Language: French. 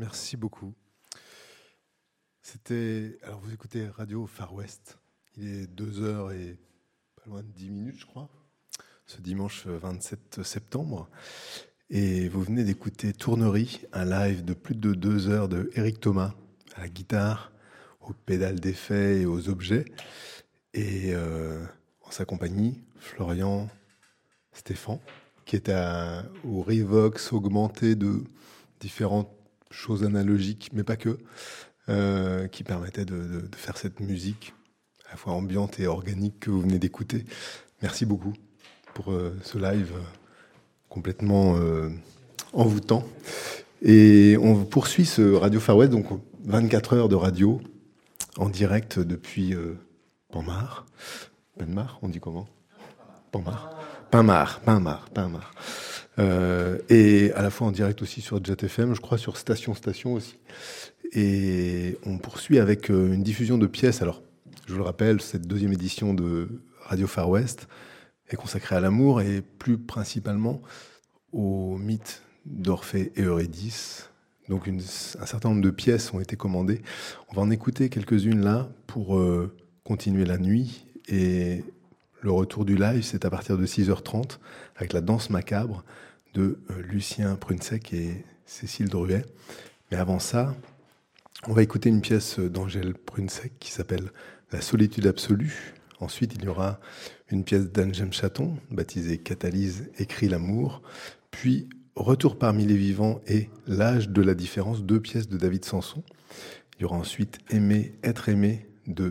Merci beaucoup. Alors vous écoutez Radio Far West. Il est 2 heures et pas loin de 10 minutes, je crois, ce dimanche 27 septembre. Et vous venez d'écouter Tournerie, un live de plus de 2 heures de Eric Thomas à la guitare, aux pédales d'effet et aux objets. Et en sa compagnie, Florian Stéphan, qui est au Revox augmenté de différentes choses analogiques, mais pas que, qui permettaient de faire cette musique à la fois ambiante et organique que vous venez d'écouter. Merci beaucoup pour ce live complètement envoûtant. Et on poursuit ce Radio Far West, donc 24 heures de radio en direct depuis Pinmar. Pinmar, on dit comment? Pinmar. Et à la fois en direct aussi sur Jet FM, je crois sur Station aussi. Et on poursuit avec une diffusion de pièces. Alors, je vous le rappelle, cette 2e édition de Radio Far West est consacrée à l'amour et plus principalement au mythe d'Orphée et Eurydice. Donc un certain nombre de pièces ont été commandées. On va en écouter quelques-unes là pour continuer la nuit. Et le retour du live, c'est à partir de 6h30 avec la danse macabre de Lucien Prunsec et Cécile Druet. Mais avant ça, on va écouter une pièce d'Angèle Prunsec qui s'appelle La solitude absolue. Ensuite, il y aura une pièce d'Anne-Jem Chaton, baptisée Catalyse écrit l'amour. Puis Retour parmi les vivants et L'âge de la différence, 2 pièces de David Sanson. Il y aura ensuite Aimer, être aimé de